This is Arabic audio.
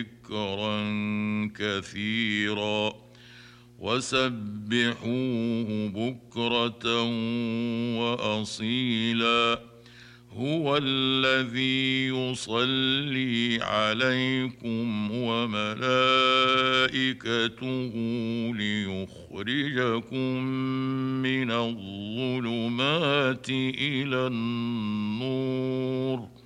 ذكرا كثيرا وسبحوه بكرة وأصيلا هو الذي يصلي عليكم وملائكته ليخرجكم من الظلمات إلى النور